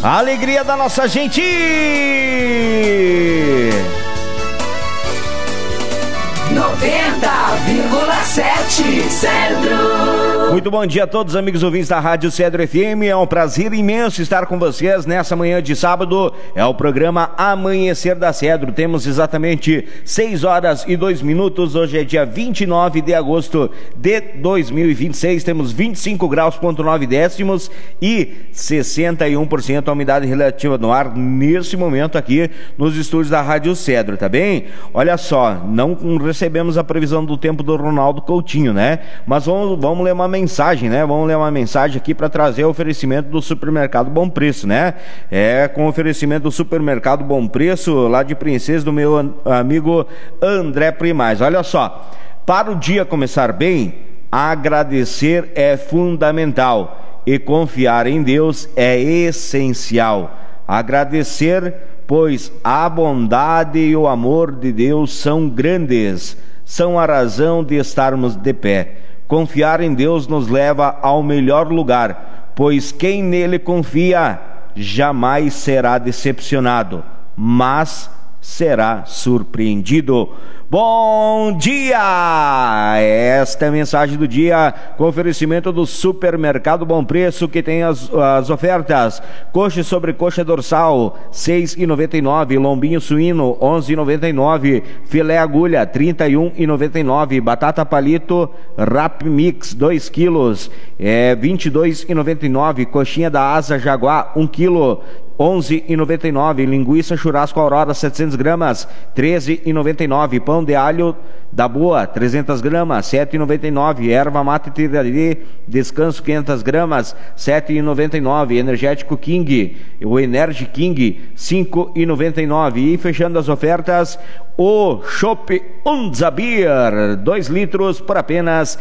A alegria da nossa gente! 90,7 Cedro. Muito bom dia a todos, amigos ouvintes da Rádio Cedro FM. É um prazer imenso estar com vocês nessa manhã de sábado. É o programa Amanhecer da Cedro. Temos exatamente 6 horas e 2 minutos. Hoje é dia 29 de agosto de 2026. Temos 25 graus, 9 décimos e 61% a umidade relativa no ar nesse momento aqui nos estúdios da Rádio Cedro, tá bem? Olha só, não recebemos a previsão do tempo do Ronaldo Coutinho, né? Mas vamos ler uma mensagem, né? Vamos ler uma mensagem aqui para trazer o oferecimento do Supermercado Bom Preço, né? Com o oferecimento do Supermercado Bom Preço, lá de Princesa, do meu amigo André Primaz. Olha só, para o dia começar bem, agradecer é fundamental e confiar em Deus é essencial. Agradecer, pois a bondade e o amor de Deus são grandes, são a razão de estarmos de pé. Confiar em Deus nos leva ao melhor lugar, pois quem nele confia jamais será decepcionado, mas será surpreendido. Bom dia! Esta é a mensagem do dia com oferecimento do Supermercado Bom Preço, que tem as ofertas: coxa e sobrecoxa dorsal R$6,99, lombinho suíno R$11,99, filé agulha R$31,99, batata palito Rap Mix 2 quilos R$22,99, coxinha da asa jaguar 1 quilo R$11,99, linguiça churrasco Aurora 700 gramas R$13,99, pão de alho da boa 300 gramas R$7,99, erva mate tirari descanso 500 gramas R$7,99, energético King, o Energy King R$5,99. E fechando as ofertas, o Chopp Unzabir 2 litros por apenas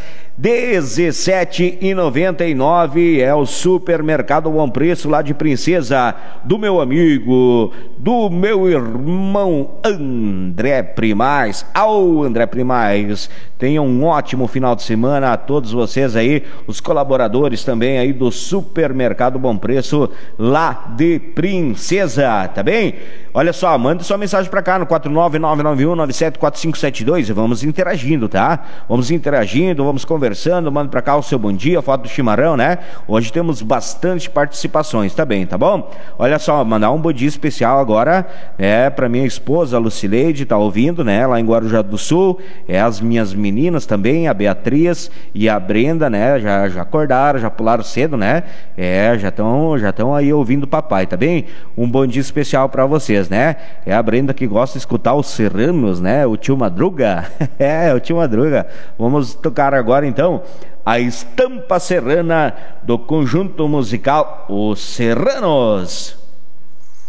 R$17,99. É o Supermercado Bom Preço lá de Princesa, do meu amigo, do meu irmão André Primaz. Ao André Primaz, tenham um ótimo final de semana a todos vocês aí, os colaboradores também aí do Supermercado Bom Preço lá de Princesa, tá bem? Olha só, mande sua mensagem pra cá no 49991974572 e vamos interagindo, tá? Vamos interagindo, vamos conversando, manda pra cá o seu bom dia, foto do chimarrão, né? Hoje temos bastante participações, tá bem, tá bom? Olha só, mandar um bom dia especial agora, pra minha esposa, a Lucileide, tá ouvindo, né? Lá em Guarujá do Sul, as minhas meninas também, a Beatriz e a Brenda, né? Já acordaram, já pularam cedo, né? Já estão aí ouvindo o papai, tá bem? Um bom dia especial pra vocês, né? É a Brenda que gosta de escutar os Serranos, né? O tio Madruga. O tio Madruga. Vamos tocar agora então a estampa serrana do conjunto musical Os Serranos.